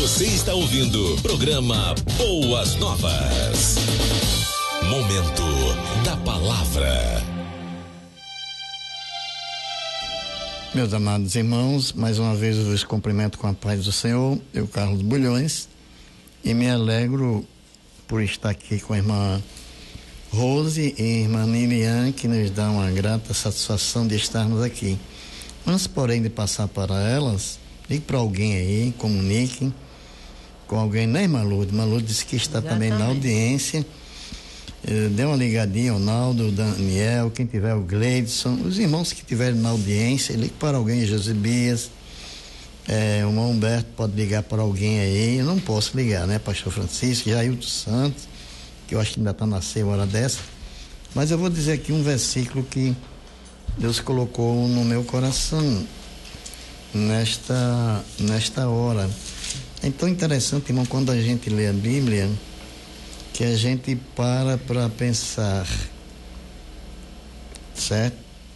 Você está ouvindo o programa Boas Novas. Momento da Palavra. Meus amados irmãos, mais uma vez eu vos cumprimento com a paz do Senhor, eu, Carlos Bulhões, e me alegro por estar aqui com a irmã Rose e a irmã Miriam, que nos dá uma grata satisfação de estarmos aqui. Antes, porém, de passar para elas, ligue para alguém aí, comuniquem com alguém, né, irmã Lourdes? Irmã Lourdes disse que está Exatamente. Também na audiência. Dê uma ligadinha ao Naldo, o Daniel, quem tiver, o Gleidson, os irmãos que estiverem na audiência, ligue para alguém, Josibias, o irmão Humberto pode ligar para alguém aí. Eu não posso ligar, né, pastor Francisco, Jailton Santos, que eu acho que ainda está na ceia hora dessa, mas eu vou dizer aqui um versículo que Deus colocou no meu coração nesta hora. É tão interessante, irmão, quando a gente lê a Bíblia, que a gente para pensar, certo?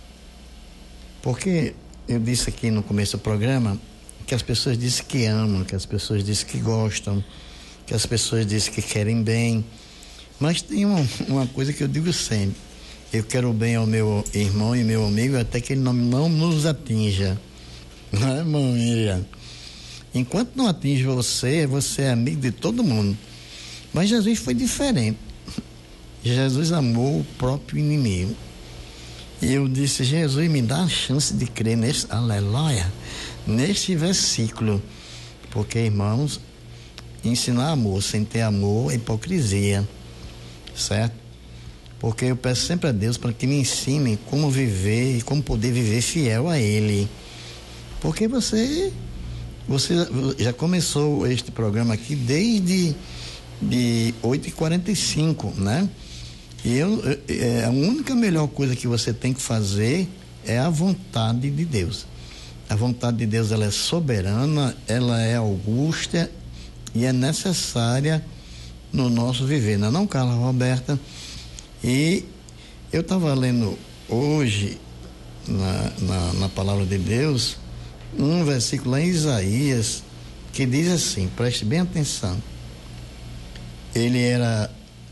Porque eu disse aqui no começo do programa que as pessoas dizem que amam, que as pessoas dizem que gostam, que as pessoas dizem que querem bem, mas tem uma coisa que eu digo sempre: eu quero bem ao meu irmão e meu amigo até que ele não nos atinja, não é, irmão Miriam? Enquanto não atinge você, você é amigo de todo mundo. Mas Jesus foi diferente. Jesus amou o próprio inimigo. E eu disse: Jesus, me dá a chance de crer nesse, aleluia, neste versículo. Porque, irmãos, ensinar amor sem ter amor é hipocrisia, certo? Porque eu peço sempre a Deus para que me ensine como viver e como poder viver fiel a Ele. Porque você já começou este programa aqui desde de 8h45, né? E a única melhor coisa que você tem que fazer é a vontade de Deus. A vontade de Deus, ela é soberana, ela é augusta e é necessária no nosso viver, não é não, Carla Roberta? E eu estava lendo hoje na palavra de Deus um versículo lá em Isaías que diz assim, preste bem atenção: ele era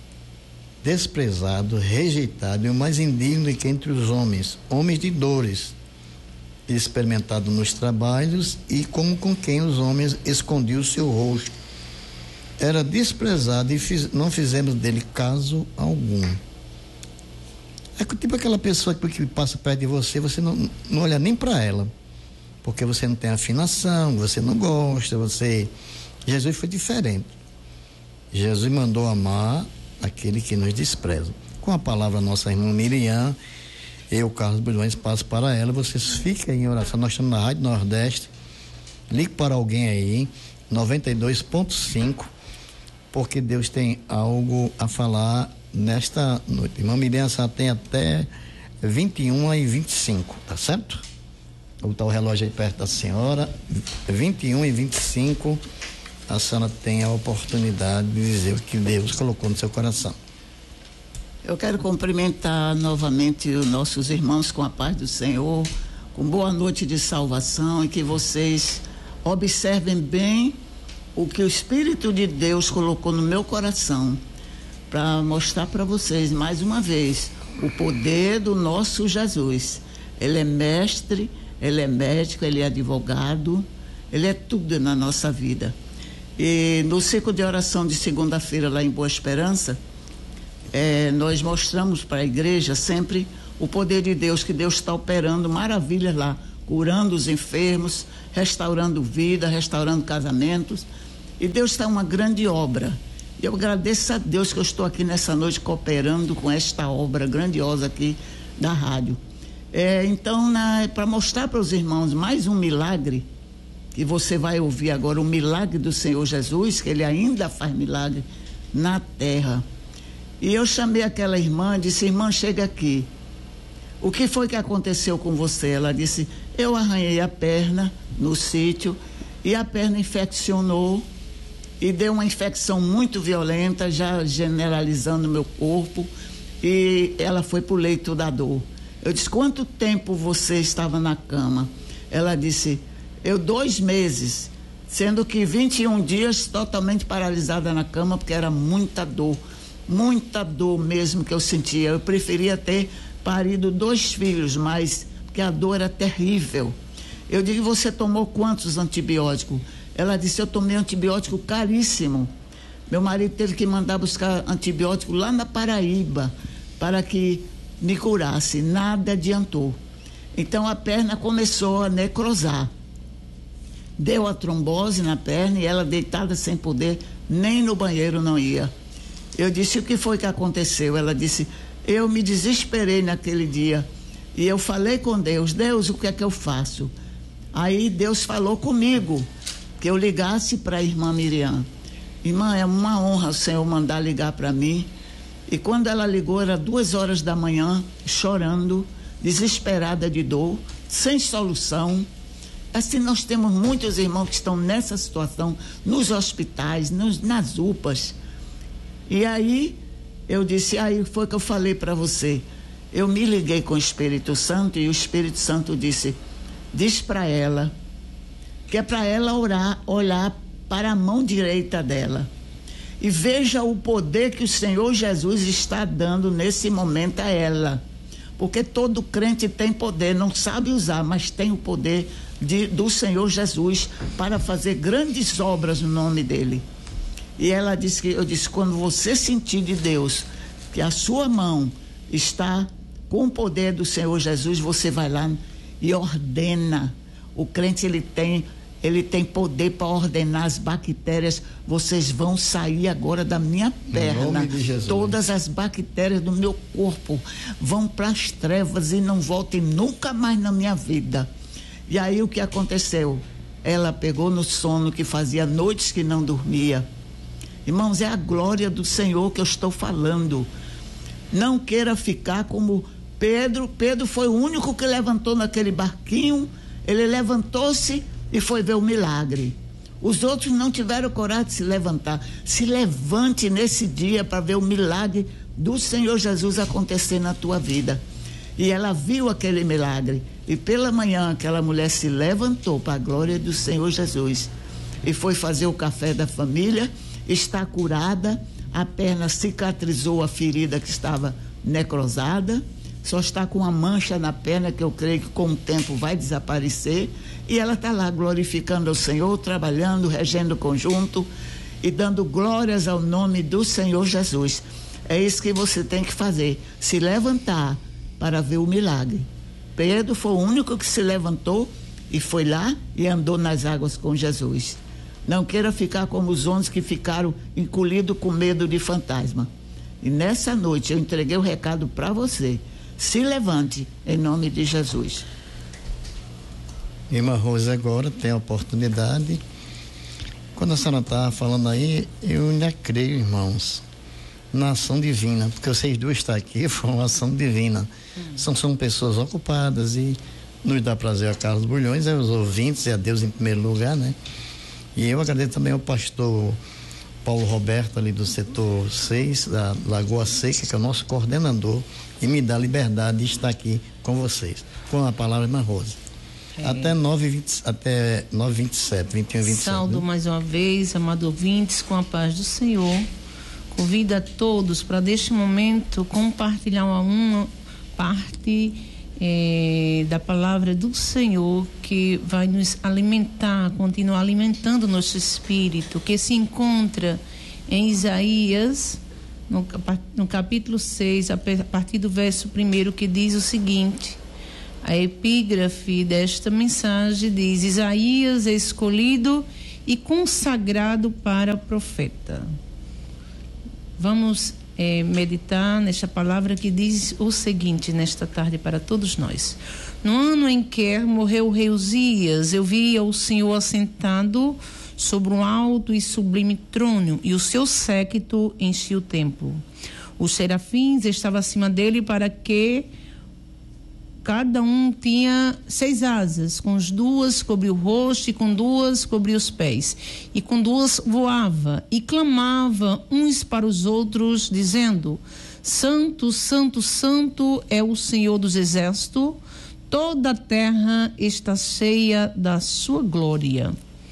desprezado, rejeitado e o mais indigno que entre os homens de dores, experimentado nos trabalhos e como com quem os homens escondiam o seu rosto. Era desprezado e não fizemos dele caso algum. É tipo aquela pessoa que passa perto de você, você não olha nem para ela, porque você não tem afinação, você não gosta, Jesus foi diferente. Jesus mandou amar aquele que nos despreza. Com a palavra nossa irmã Miriam, eu, Carlos Bulhões, passo para ela. Vocês fiquem em oração. Nós estamos na Rádio Nordeste. Ligue para alguém aí, 92.5, porque Deus tem algo a falar nesta noite. Irmã Miriam só tem até 21h25, tá certo? Vou botar o relógio aí perto da senhora. 21h25. A senhora tem a oportunidade de dizer o que Deus colocou no seu coração. Eu quero cumprimentar novamente os nossos irmãos com a paz do Senhor, com boa noite de salvação, e que vocês observem bem o que o Espírito de Deus colocou no meu coração, para mostrar para vocês mais uma vez o poder do nosso Jesus. Ele é mestre, ele é médico, ele é advogado, ele é tudo na nossa vida. E no ciclo de oração de segunda-feira lá em Boa Esperança, nós mostramos para a igreja sempre o poder de Deus, que Deus está operando maravilhas lá, curando os enfermos, restaurando vida, restaurando casamentos, e Deus está uma grande obra. Eu agradeço a Deus que eu estou aqui nessa noite cooperando com esta obra grandiosa aqui da rádio. Então, para mostrar para os irmãos mais um milagre, que você vai ouvir agora, o milagre do Senhor Jesus, que ele ainda faz milagre na terra. E eu chamei aquela irmã, disse: irmã, chega aqui. O que foi que aconteceu com você? Ela disse: eu arranhei a perna no sítio e a perna infeccionou e deu uma infecção muito violenta, já generalizando o meu corpo, e ela foi para o leito da dor. Eu disse: quanto tempo você estava na cama? Ela disse: eu 2 meses sendo que 21 dias totalmente paralisada na cama, porque era muita dor mesmo que eu sentia. Eu preferia ter parido 2 filhos, mas porque a dor era terrível. Eu digo, você tomou quantos antibióticos? Ela disse, eu tomei antibiótico caríssimo. Meu marido teve que mandar buscar antibiótico lá na Paraíba para que me curasse. Nada adiantou. Então a perna começou a necrosar. Deu a trombose na perna e ela deitada sem poder, nem no banheiro não ia. Eu disse, o que foi que aconteceu? Ela disse, eu me desesperei naquele dia e eu falei com Deus, Deus, o que é que eu faço? Aí Deus falou comigo, que eu ligasse para a irmã Miriam. Irmã, é uma honra o Senhor mandar ligar para mim. E quando ela ligou, era 2h da manhã, chorando, desesperada de dor, sem solução. Assim, nós temos muitos irmãos que estão nessa situação, nos hospitais, nas UPAs. E aí, eu disse, aí foi que eu falei para você. Eu me liguei com o Espírito Santo e o Espírito Santo disse, diz para ela, que é para ela olhar para a mão direita dela. E veja o poder que o Senhor Jesus está dando nesse momento a ela. Porque todo crente tem poder, não sabe usar, mas tem o poder do Senhor Jesus para fazer grandes obras no nome dele. E ela disse eu disse, quando você sentir de Deus que a sua mão está com o poder do Senhor Jesus, você vai lá e ordena. O crente, ele tem poder para ordenar as bactérias. Vocês vão sair agora da minha perna. Todas as bactérias do meu corpo vão para as trevas e não voltem nunca mais na minha vida. E aí o que aconteceu? Ela pegou no sono, que fazia noites que não dormia. Irmãos, é a glória do Senhor que eu estou falando. Não queira ficar como Pedro. Pedro foi o único que levantou naquele barquinho. Ele levantou-se e foi ver o milagre. Os outros não tiveram coragem de se levantar. Se levante nesse dia para ver o milagre do Senhor Jesus acontecer na tua vida. E ela viu aquele milagre. E pela manhã aquela mulher se levantou para a glória do Senhor Jesus e foi fazer o café da família. Está curada, a perna cicatrizou a ferida que estava necrosada, só está com uma mancha na perna que eu creio que com o tempo vai desaparecer, e ela está lá glorificando ao Senhor, trabalhando, regendo o conjunto e dando glórias ao nome do Senhor Jesus. É isso que você tem que fazer, se levantar para ver o milagre. Pedro foi o único que se levantou e foi lá e andou nas águas com Jesus. Não queira ficar como os 11 que ficaram encolhidos com medo de fantasma. E nessa noite eu entreguei o recado para você. Se levante em nome de Jesus. Irmã Rose agora tem a oportunidade. Quando a senhora está falando aí, eu ainda creio, irmãos, na ação divina, porque vocês duas estão aqui, foi uma ação divina. São pessoas ocupadas e nos dá prazer a Carlos Bulhões, aos ouvintes e a Deus em primeiro lugar, né? E eu agradeço também ao pastor Paulo Roberto, ali do setor 6, da Lagoa Seca, que é o nosso coordenador, e me dá liberdade de estar aqui com vocês. Com a palavra, irmã Rose. Até 9h27, 21 e 27. Saúdo mais uma vez, amados ouvintes, com a paz do Senhor. Convido a todos para, neste momento, compartilhar uma parte da palavra do Senhor, que vai nos alimentar, continuar alimentando nosso espírito, que se encontra em Isaías, no capítulo 6, a partir do verso 1, que diz o seguinte: a epígrafe desta mensagem diz: Isaías é escolhido e consagrado para profeta. Vamos meditar nesta palavra que diz o seguinte nesta tarde para todos nós. No ano em que morreu o rei Uzias, eu vi o Senhor assentado sobre um alto e sublime trono, e o seu séquito enchia o templo. Os serafins estavam acima dele, para que cada um tinha 6 asas, com as 2 cobria o rosto e com 2 cobria os pés, e com 2 voava e clamava uns para os outros, dizendo: Santo, Santo, Santo é o Senhor dos Exércitos, toda a terra está cheia da sua glória.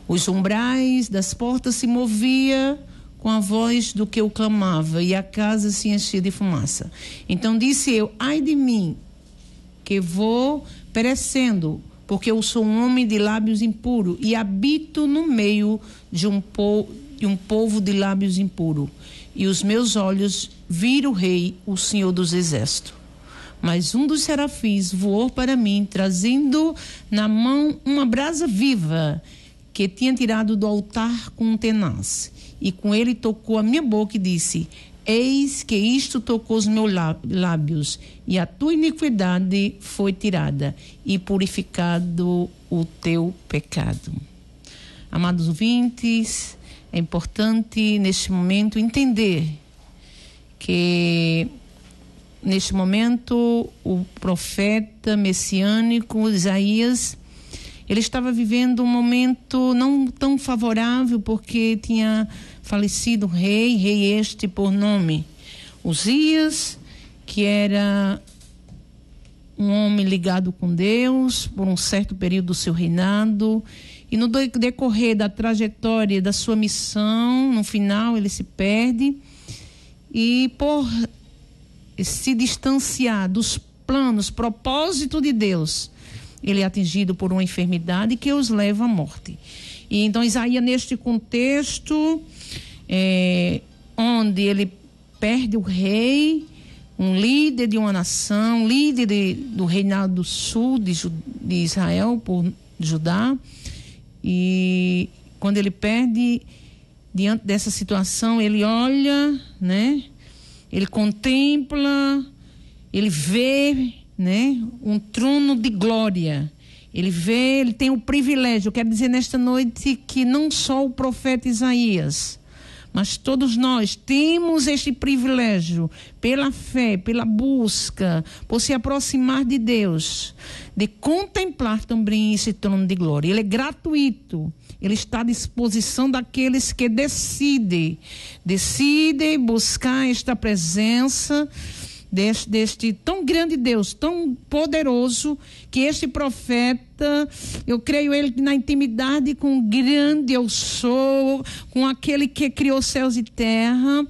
Os umbrais das portas se moviam com a voz do que eu clamava, e a casa se enchia de fumaça. Então disse eu: ai de mim, que vou perecendo, porque eu sou um homem de lábios impuros e habito no meio de um povo de lábios impuros. E os meus olhos viram o Rei, o Senhor dos Exércitos. Mas um dos serafins voou para mim, trazendo na mão uma brasa viva que tinha tirado do altar com um tenaz. E com ele tocou a minha boca e disse: eis que isto tocou os meus lábios, e a tua iniquidade foi tirada, e purificado o teu pecado. Amados ouvintes, é importante neste momento entender que neste momento o profeta messiânico Isaías, ele estava vivendo um momento não tão favorável, porque tinha falecido o rei este por nome Uzias, que era um homem ligado com Deus por um certo período do seu reinado, e no decorrer da trajetória da sua missão, no final ele se perde, e por se distanciar dos planos, propósito de Deus, ele é atingido por uma enfermidade que os leva à morte. E então Isaías, neste contexto, onde ele perde o rei, um líder de uma nação, líder do reinado do sul de Israel, por Judá, e quando ele perde, diante dessa situação, ele olha, né? Ele contempla, ele vê, né, um trono de glória. Ele tem o privilégio. Eu quero dizer nesta noite que não só o profeta Isaías, mas todos nós temos este privilégio, pela fé, pela busca, por se aproximar de Deus, de contemplar também esse trono de glória. Ele é gratuito. Ele está à disposição daqueles que decidem buscar esta presença deste tão grande Deus, tão poderoso, que este profeta, eu creio ele na intimidade com o grande eu sou, com aquele que criou céus e terra,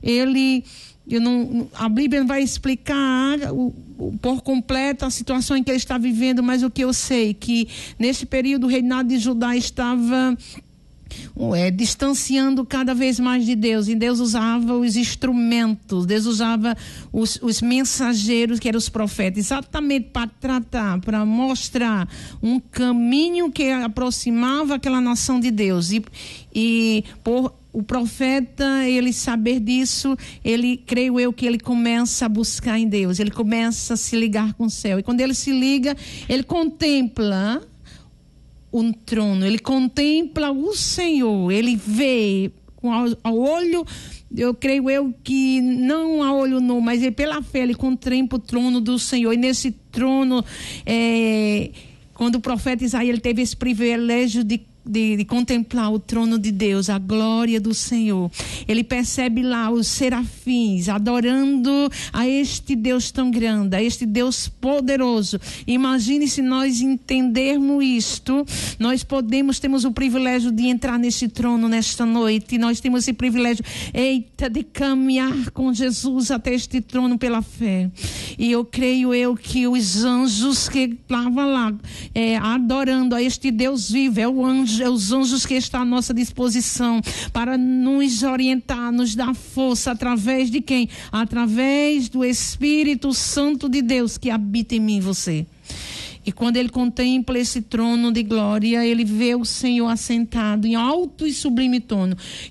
a Bíblia não vai explicar por completo a situação em que ele está vivendo, mas o que eu sei que neste período o reinado de Judá estava distanciando cada vez mais de Deus, e Deus usava os instrumentos, Deus usava os mensageiros, que eram os profetas, exatamente para tratar, para mostrar um caminho que aproximava aquela nação de Deus, e por o profeta, ele saber disso, creio eu que ele começa a buscar em Deus, ele começa a se ligar com o céu, e quando ele se liga, ele contempla um trono, ele contempla o Senhor, ele vê ao olho, eu creio eu que não a olho nu, mas pela fé ele contempla o trono do Senhor, e nesse trono, quando o profeta Isaías ele teve esse privilégio de contemplar o trono de Deus, a glória do Senhor, ele percebe lá os serafins adorando a este Deus tão grande, a este Deus poderoso. Imagine se nós entendermos isto, nós temos o privilégio de entrar neste trono nesta noite, nós temos esse privilégio, de caminhar com Jesus até este trono pela fé, e eu creio eu que os anjos que estavam lá, adorando a este Deus vivo, os anjos que estão à nossa disposição para nos orientar, nos dar força, através de quem? Através do Espírito Santo de Deus que habita em mim e você. E quando ele contempla esse trono de glória, ele vê o Senhor assentado em alto e sublime trono,